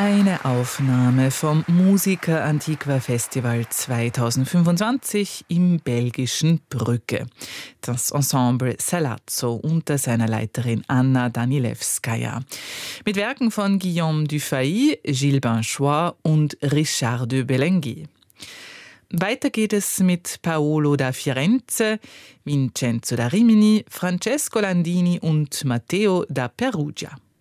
Eine Aufnahme vom Musica Antiqua Festival 2025 im belgischen Brügge. Das Ensemble Salazzo unter seiner Leiterin Anna Danilewskaja. Mit Werken von Guillaume Dufay, Gilles Binchois und Richard de Belenguer. Weiter geht es mit Paolo da Firenze, Vincenzo da Rimini, Francesco Landini und Matteo da Perugia.